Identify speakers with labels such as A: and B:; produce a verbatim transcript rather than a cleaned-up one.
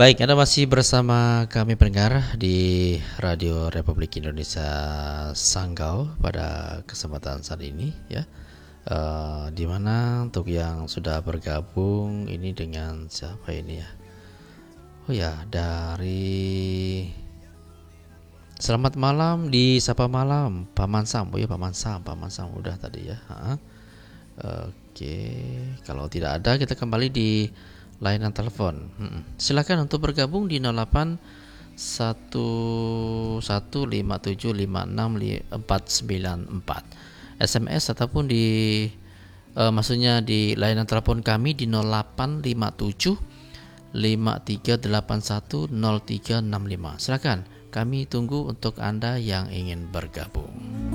A: Baik, Anda masih bersama kami pendengar di Radio Republik Indonesia Sanggau pada kesempatan saat ini ya. Uh, di mana untuk yang sudah bergabung ini dengan siapa ini ya? Oh ya, dari Selamat malam di Sapa Malam Paman Sam. Oh ya, Paman Sam, Paman Sam udah tadi ya. Ha? Oke, kalau tidak ada kita kembali di layanan telepon. Hmm. Silakan untuk bergabung di nol delapan satu satu lima tujuh lima enam empat sembilan empat, S M S ataupun di uh, maksudnya di layanan telepon kami di nol delapan lima tujuh lima tiga delapan satu nol tiga enam lima. Silakan, kami tunggu untuk Anda yang ingin bergabung.